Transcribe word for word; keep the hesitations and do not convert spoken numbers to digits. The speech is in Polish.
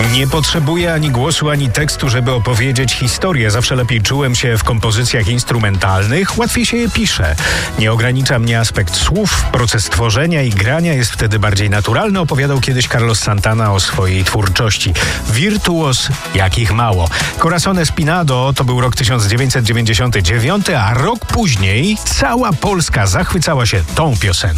Nie potrzebuję ani głosu, ani tekstu, żeby opowiedzieć historię. Zawsze lepiej czułem się w kompozycjach instrumentalnych, łatwiej się je pisze. Nie ogranicza mnie aspekt słów, proces tworzenia i grania jest wtedy bardziej naturalny, opowiadał kiedyś Carlos Santana o swojej twórczości. Wirtuos, jakich mało. Corazón Espinado to był rok tysiąc dziewięćset dziewięćdziesiąty dziewiąty, a rok później cała Polska zachwycała się tą piosenką.